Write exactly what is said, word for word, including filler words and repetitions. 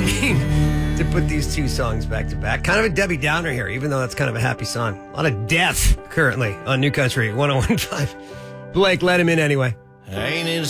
thinking to put these two songs back to back. Kind of a Debbie Downer here, even though that's kind of a happy song. A lot of death currently on New Country one oh one point five. Blake, let him in anyway. Ain't it